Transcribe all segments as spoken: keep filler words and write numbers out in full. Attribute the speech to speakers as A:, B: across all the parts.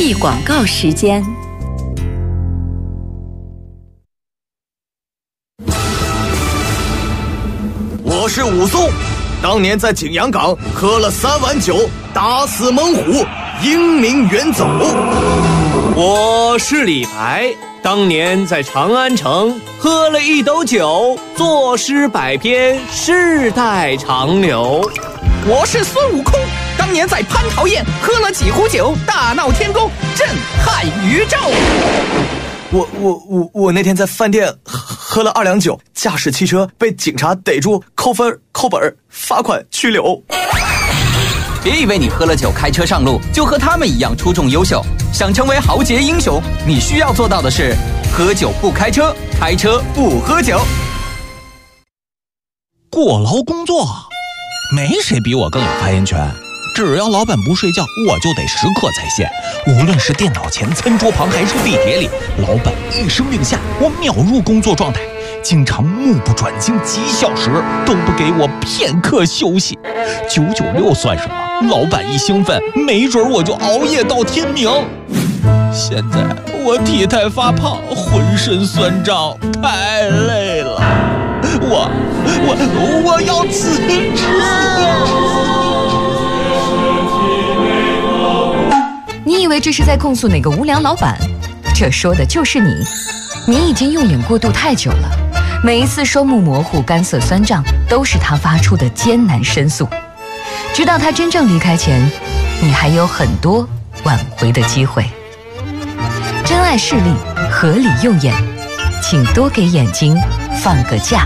A: T 广告时间。
B: 我是武松，当年在景阳冈喝了三碗酒，打死猛虎，英名远走。
C: 我是李白，当年在长安城喝了一斗酒，作诗百篇，世代长流。
D: 我是孙悟空，当年在蟠桃宴喝了几壶酒，大闹天宫，震撼宇宙。
B: 我我我我那天在饭店喝了二两酒，驾驶汽车被警察逮住，扣分扣本罚款拘留。
D: 别以为你喝了酒开车上路就和他们一样出众优秀，想成为豪杰英雄，你需要做到的是喝酒不开车，开车不喝酒。
E: 过劳工作，没谁比我更有发言权。只要老板不睡觉，我就得时刻在线。无论是电脑前、餐桌旁还是地铁里，老板一声令下，我秒入工作状态，经常目不转睛几小时都不给我片刻休息。九九六算什么？老板一兴奋，没准我就熬夜到天明。现在我体态发胖，浑身酸胀，太累了。我我我要辞职。
F: 你以为这是在控诉哪个无良老板？这说的就是你。你已经用眼过度太久了，每一次双目模糊、干涩酸胀，都是他发出的艰难申诉。直到他真正离开前，你还有很多挽回的机会。珍爱视力，合理用眼，请多给眼睛放个假。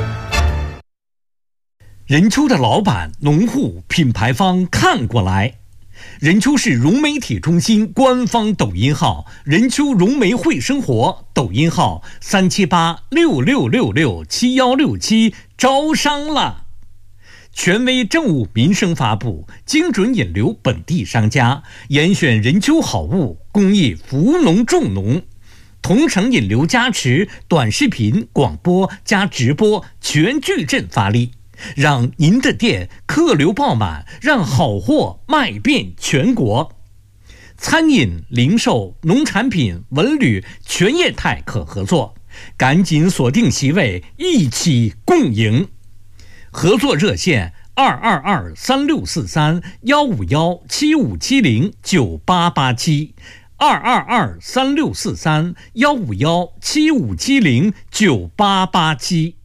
G: 任丘的老板、农户、品牌方看过来。任丘市融媒体中心官方抖音号任丘融媒会生活，抖音号三七八六六六六七幺六七，招商了。权威政务民生发布，精准引流本地商家，严选任丘好物，公益扶农助农。同城引流加持，短视频、广播加直播全矩阵发力，让您的店客流爆满，让好货卖遍全国。餐饮、零售、农产品、文旅全业态可合作，赶紧锁定席位，一起共赢。合作热线二二二三六四三幺五幺七五七零九八八七。二二二三六四三幺五幺七五七零九八八七。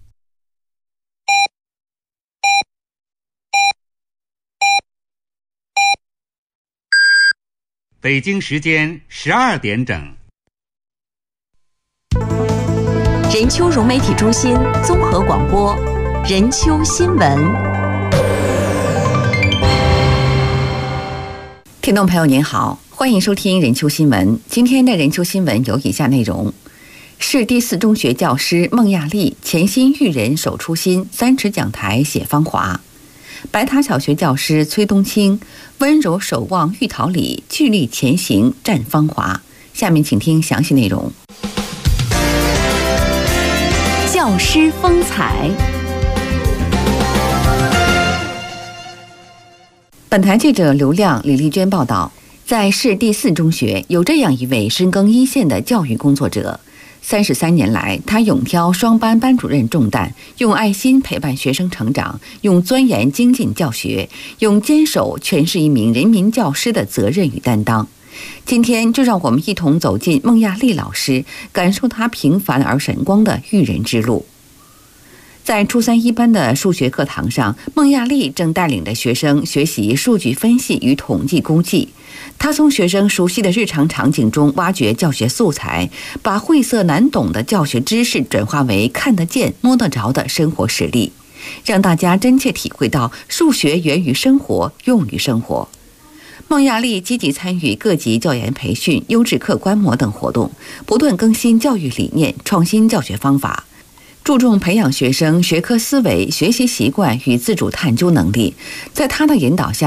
H: 北京时间十二点整。
A: 任丘融媒体中心综合广播，任丘新闻。
I: 听众朋友您好，欢迎收听任丘新闻。今天的任丘新闻有以下内容：市第四中学教师孟亚丽潜心育人守初心，三尺讲台写芳华；白塔小学教师崔冬青温柔守望育桃李，聚力前行绽芳华。下面请听详细内容。
A: 教师风采。
I: 本台记者刘亮、李丽娟报道，在市第四中学有这样一位深耕一线的教育工作者。三十三年来，他勇挑双班班主任重担，用爱心陪伴学生成长，用钻研精进教学，用坚守诠释一名人民教师的责任与担当。今天就让我们一同走进孟亚丽老师，感受她平凡而闪光的育人之路。在初三一班的数学课堂上，孟亚丽正带领着学生学习数据分析与统计估计。她从学生熟悉的日常场景中挖掘教学素材，把晦涩难懂的教学知识转化为看得见、摸得着的生活实例，让大家真切体会到数学源于生活，用于生活。孟亚丽积极参与各级教研培训、优质课观摩等活动，不断更新教育理念，创新教学方法，注重培养学生学科思维、学习习惯与自主探究能力。在他的引导下，